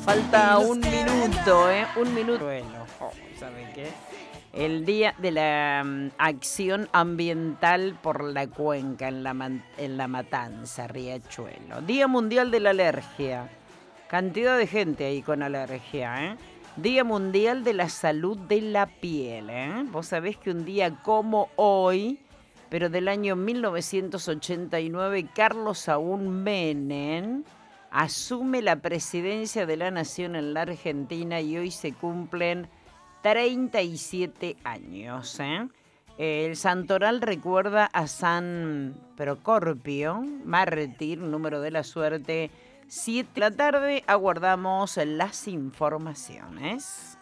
Falta un minuto, ¿eh? Un minuto. Bueno, ¿saben qué? El día de la acción ambiental por la cuenca en la Matanza, Riachuelo. Día Mundial de la Alergia. Cantidad de gente ahí con alergia, ¿eh? Día Mundial de la Salud de la Piel, ¿eh? Vos sabés que un día como hoy, pero del año 1989, Carlos Saúl Menem asume la presidencia de la Nación en la Argentina y hoy se cumplen 37 años, ¿eh? El santoral recuerda a San Procorpio, mártir, número de la suerte, 7 de la tarde. Aguardamos las informaciones.